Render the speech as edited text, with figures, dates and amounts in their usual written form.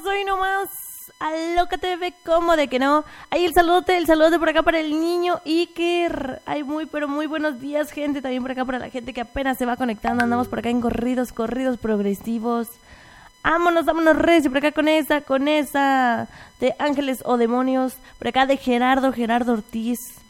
hoy nomás. A Loca TV, ¿cómo de que no? Ahí el saludote por acá para el niño Iker. Ay, pero muy buenos días, gente. También por acá para la gente que apenas se va conectando. Andamos por acá en corridos progresivos. Vámonos recio por acá con esa de Ángeles o Demonios. Por acá de Gerardo Ortiz.